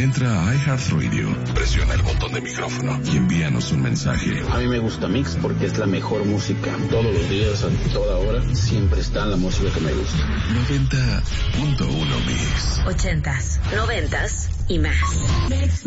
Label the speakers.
Speaker 1: Entra a iHeartRadio, presiona el botón de micrófono y envíanos un mensaje.
Speaker 2: A mí me gusta Mix porque es la mejor música. Todos los días, a toda hora, siempre está la música que me gusta.
Speaker 1: 90.1 Mix.
Speaker 3: 80s, 90s y más.